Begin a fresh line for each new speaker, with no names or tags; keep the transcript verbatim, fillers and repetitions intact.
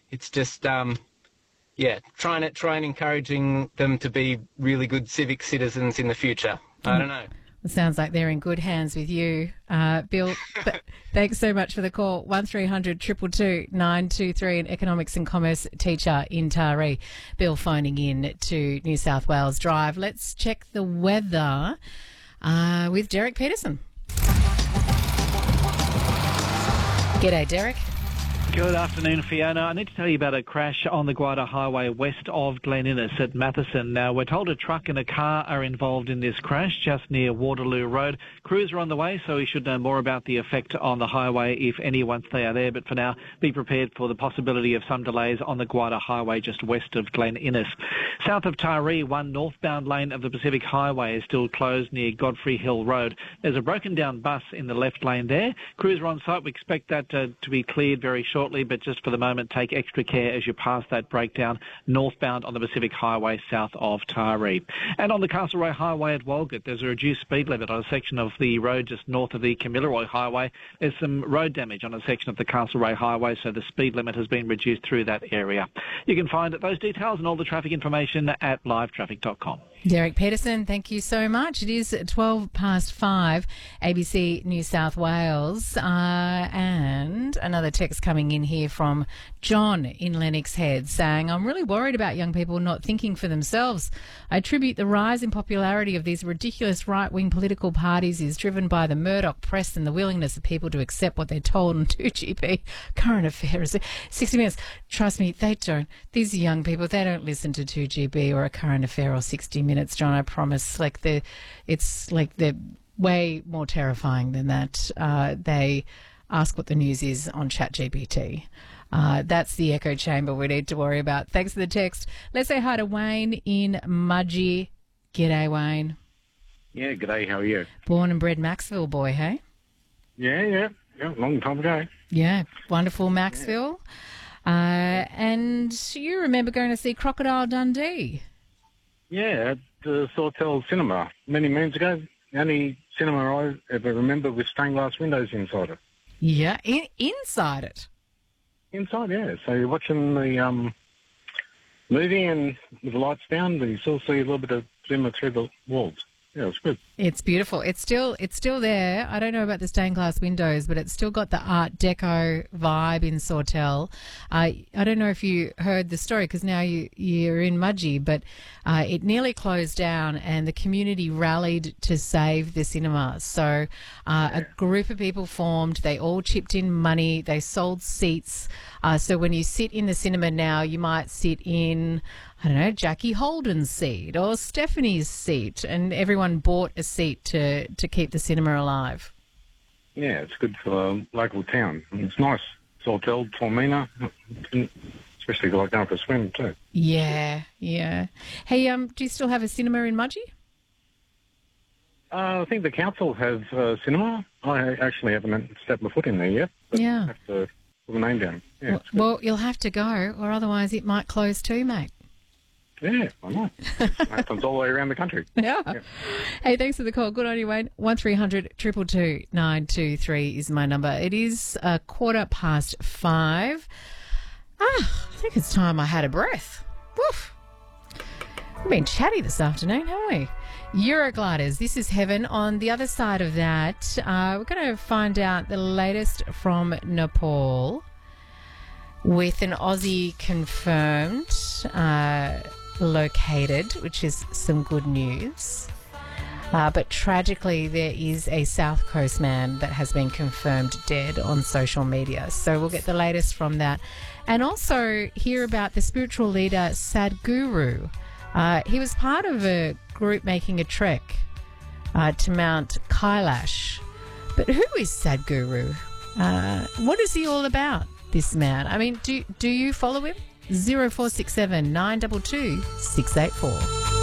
it's just, um, yeah, trying to try and encouraging them to be really good civic citizens in the future. I don't know.
It sounds like they're in good hands with you, uh, Bill. Th- thanks so much for the call. one three hundred two two two nine two three, an economics and commerce teacher in Taree. Bill phoning in to New South Wales Drive. Let's check the weather uh, with Derek Peterson. G'day, Derek.
Good afternoon, Fiona. I need to tell you about a crash on the Guida Highway west of Glen Innes at Matheson. Now, we're told a truck and a car are involved in this crash just near Waterloo Road. Crews are on the way, so we should know more about the effect on the highway, if any, once they are there. But for now, be prepared for the possibility of some delays on the Guida Highway just west of Glen Innes. South of Taree, one northbound lane of the Pacific Highway is still closed near Godfrey Hill Road. There's a broken down bus in the left lane there. Crews are on site. We expect that uh, to be cleared very shortly, but just for the moment, take extra care as you pass that breakdown northbound on the Pacific Highway south of Taree. And on the Castlereagh Highway at Walgett, there's a reduced speed limit on a section of the road just north of the Kamilaroi Highway. There's some road damage on a section of the Castlereagh Highway, so the speed limit has been reduced through that area. You can find those details and all the traffic information at live traffic dot com.
Derek Peterson, thank you so much. It is twelve past five, A B C New South Wales, uh, and another text coming in here from John in Lennox Head saying, I'm really worried about young people not thinking for themselves. I attribute the rise in popularity of these ridiculous right-wing political parties is driven by the Murdoch press and the willingness of people to accept what they're told on two G B, current affairs, sixty minutes. Trust me, they don't. These young people, they don't listen to two G B or a current affair or sixty minutes, John, I promise. Like the, it's like they're way more terrifying than that. Uh, they ask what the news is on ChatGPT. Uh, that's the echo chamber we need to worry about. Thanks for the text. Let's say hi to Wayne in Mudgee. G'day, Wayne.
Yeah, g'day, how are you?
Born and bred Maxville boy, hey?
Yeah, yeah, yeah, long time ago.
Yeah, wonderful Maxville. Yeah. Uh, and you remember going to see Crocodile Dundee?
Yeah, at the Sawtell Cinema many moons ago. The only cinema I ever remember with stained glass windows inside it.
Yeah, in, inside it?
Inside, yeah. So you're watching the um, movie and with the lights down, but you still see a little bit of glimmer through the walls. Yeah, it's good.
It's beautiful. It's still it's still there. I don't know about the stained glass windows, but it's still got the Art Deco vibe in Sawtell. Uh, I don't know if you heard the story because now you, you're in Mudgee, but uh, it nearly closed down and the community rallied to save the cinema. So uh, a group of people formed. They all chipped in money. They sold seats. Uh, so when you sit in the cinema now, you might sit in, I don't know, Jackie Holden's seat or Stephanie's seat, and everyone bought a seat to, to keep the cinema alive.
Yeah, it's good for a local town. It's nice. Sawtell, Tormina, especially like going for a swim too.
Yeah, yeah. Hey, um, do you still have a cinema in Mudgee?
Uh, I think the council have a cinema. I actually haven't stepped my foot in there yet. But
Yeah.
I have to put the name down. Yeah,
Well, well, you'll have to go, or otherwise it might close too, mate.
yeah, I know. Happens all the way around the country.
Yeah.
Yeah.
Hey, thanks for the call. Good on you, Wayne. one three hundred two two two nine two three is my number. It is a quarter past five. Ah, I think it's time I had a breath. Woof. We've been chatty this afternoon, haven't we? Eurogliders, this is heaven. On the other side of that, uh, we're going to find out the latest from Nepal with an Aussie confirmed, uh, located, which is some good news. Uh, but tragically, there is a South Coast man that has been confirmed dead on social media. So we'll get the latest from that. And also hear about the spiritual leader Sadhguru. Uh, he was part of a group making a trek uh, to Mount Kailash. But who is Sadhguru? Uh, what is he all about, this man? I mean, do, do you follow him? zero four six seven nine two two six eight four.